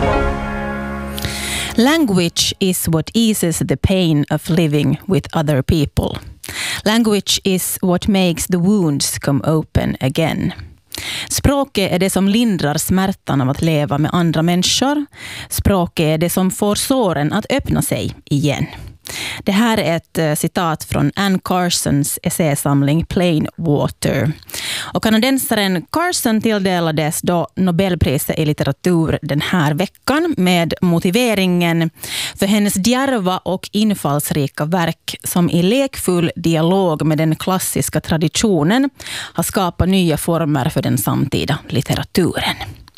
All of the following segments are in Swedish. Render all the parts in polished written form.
Language is what eases the pain of living with other people. Language is what makes the wounds come open again. Språket är det som lindrar smärtan av att leva med andra människor. Språket är det som får såren att öppna sig igen. Det här är ett citat från Anne Carsons essäsamling Plain Water. Och kanadensaren Carson tilldelades då Nobelpriset i litteratur den här veckan med motiveringen för hennes djärva och infallsrika verk som i lekfull dialog med den klassiska traditionen har skapat nya former för den samtida litteraturen.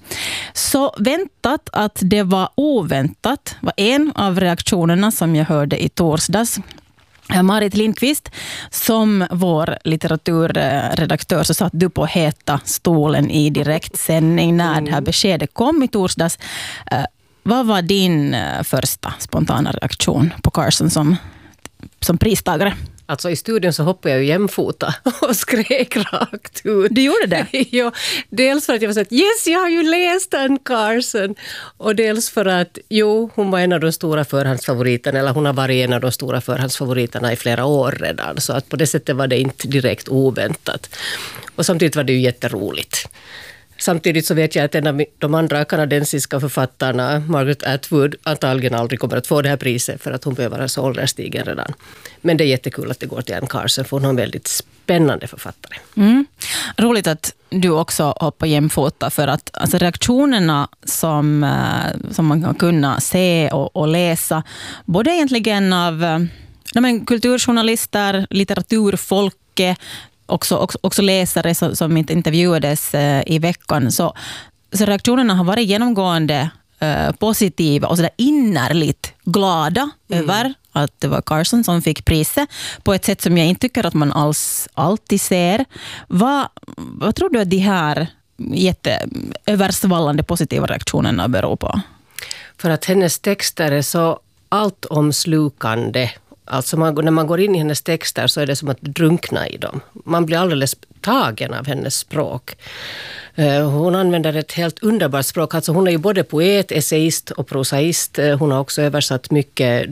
Så väntat att det var oväntat var en av reaktionerna som jag hörde i torsdags. Marit Lindqvist, som vår litteraturredaktör, så satt du på heta stolen i direktsändning när det här beskedet kom i torsdags. Vad var din första spontana reaktion på Carson som pristagare? Alltså i studion så hoppade jag ju jämfota och skrek rakt ut. Du gjorde det? Ja, dels för att jag var så att yes, jag har ju läst Anne Carson. Och dels för att hon var en av de stora förhandsfavoriterna, eller hon har varit en av de stora förhandsfavoriterna i flera år redan. Så att på det sättet var det inte direkt oväntat. Och samtidigt var det ju jätteroligt. Samtidigt så vet jag att en av de andra kanadensiska författarna, Margaret Atwood, antagligen aldrig kommer att få det här priset för att hon behöver vara så ålderstigen redan. Men det är jättekul att det går till Anne Carson, för hon har en väldigt spännande författare. Roligt att du också hoppar jämfota, för att alltså, reaktionerna som man kan kunna se och läsa, både egentligen av kulturjournalister, litteraturfolket, också läsare som inte intervjuades i veckan, så reaktionerna har varit genomgående positiva och så där innerligt glada över att det var Carson som fick priset på ett sätt som jag inte tycker att man alls alltid ser. Vad tror du att de här jätteöversvallande positiva reaktionerna beror på? För att hennes texter är så alltomslukande. Alltså när man går in i hennes texter så är det som att drunkna i dem. Man blir alldeles tagen av hennes språk. Hon använder ett helt underbart språk. Alltså hon är ju både poet, essayist och prosaist. Hon har också översatt mycket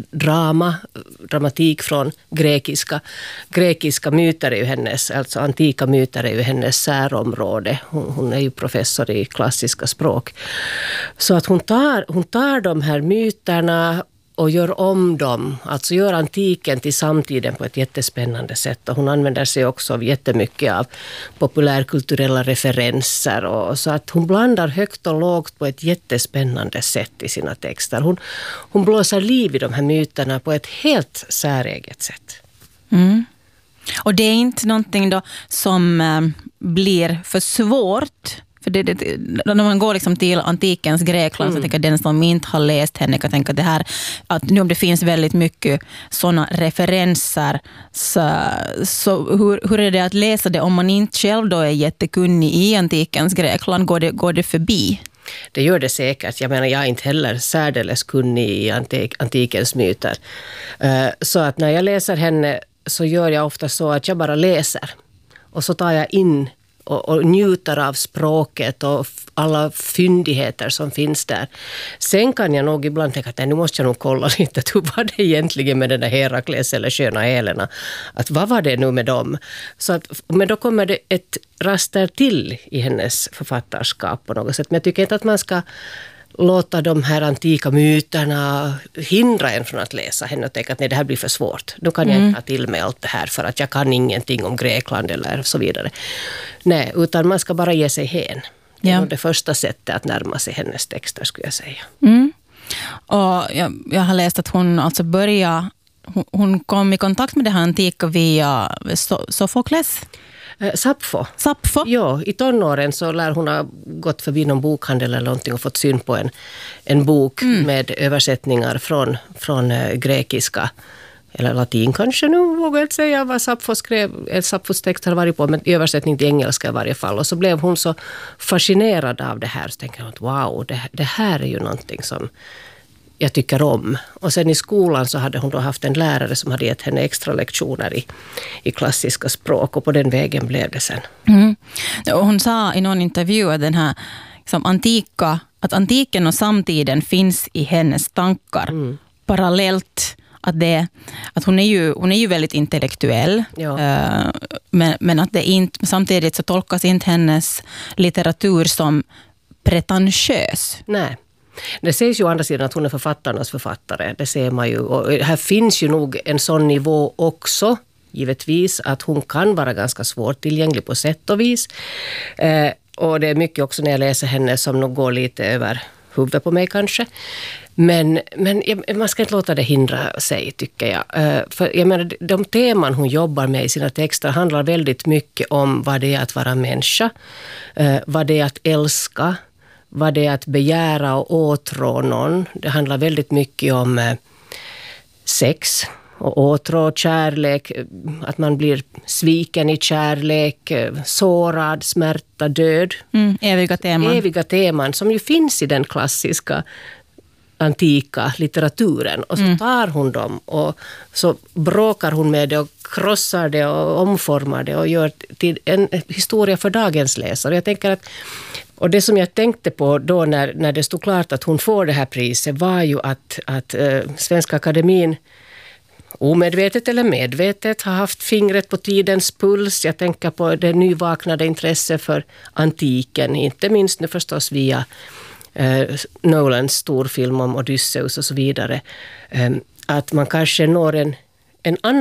dramatik från grekiska. Grekiska myter är ju hennes, alltså antika myter är ju hennes särområde. Hon är ju professor i klassiska språk. Så att hon tar de här myterna och gör om dem, alltså gör antiken till samtiden på ett jättespännande sätt. Och hon använder sig också av jättemycket av populärkulturella referenser. Och så att hon blandar högt och lågt på ett jättespännande sätt i sina texter. Hon blåser liv i de här myterna på ett helt säreget sätt. Och det är inte någonting då som blir för svårt. För när man går liksom till antikens Grekland så tänker den som inte har läst henne kan tänka det här, att nu om det finns väldigt mycket sådana referenser, så hur är det att läsa det om man inte själv då är jättekunnig i antikens Grekland? Går det förbi? Det gör det säkert. Jag menar, jag är inte heller särdeles kunnig i antikens myter. Så att när jag läser henne så gör jag ofta så att jag bara läser. Och så tar jag in och njuter av språket och alla fyndigheter som finns där. Sen kan jag nog ibland tänka att nu måste jag nog kolla lite hur var det egentligen med den där Herakles eller sköna Helena. Att vad var det nu med dem? Så att, men då kommer det ett raster till i hennes författarskap på något sätt. Men jag tycker inte att man ska låta de här antika myterna hindra en från att läsa henne och tänka att nej, det här blir för svårt. Då kan jag inte ha till mig allt det här för att jag kan ingenting om Grekland eller så vidare. Nej, utan man ska bara ge sig hen. Det är nog det första sättet att närma sig hennes texter, skulle jag säga. Och jag har läst att hon alltså hon kom i kontakt med det här antika via Sofokles. Sappho? Ja, i tonåren så lär hon ha gått förbi någon bokhandel eller någonting och fått syn på en bok med översättningar från grekiska eller latin kanske nu, vågar jag säga vad Sappho skrev, Sapphos text har varit på, men översättning till engelska i varje fall. Och så blev hon så fascinerad av det här, så tänkte jag att wow, det här är ju någonting som jag tycker om. Och sen i skolan så hade hon då haft en lärare som hade gett henne extra lektioner i klassiska språk, och på den vägen blev det sen. Och hon sa i någon intervju att den här som att antiken och samtiden finns i hennes tankar parallellt. Att hon är ju väldigt intellektuell, men att det inte, samtidigt så tolkas inte hennes litteratur som pretentiös. Nej. Det sägs ju å andra sidan att hon är författarnas författare. Det ser man ju. Och här finns ju nog en sån nivå också, givetvis, att hon kan vara ganska svårt tillgänglig på sätt och vis. Och det är mycket också när jag läser henne som nog går lite över huvudet på mig kanske. Men man ska inte låta det hindra sig, tycker jag. För jag menar, de teman hon jobbar med i sina texter handlar väldigt mycket om vad det är att vara människa, vad det är att älska, vad det är att begära och åtrå någon. Det handlar väldigt mycket om sex och åtrå, kärlek, att man blir sviken i kärlek, sårad, smärta, död. Eviga teman som ju finns i den klassiska antika litteraturen. Och så tar hon dem och så bråkar hon med det och krossar det och omformar det och gör till en historia för dagens läsare. Jag tänker att, och det som jag tänkte på då när det stod klart att hon får det här priset var ju att Svenska Akademin omedvetet eller medvetet har haft fingret på tidens puls. Jag tänker på det nyvaknade intresse för antiken, inte minst nu förstås via Nolans storfilm om Odysseus och så vidare. Att man kanske når en annan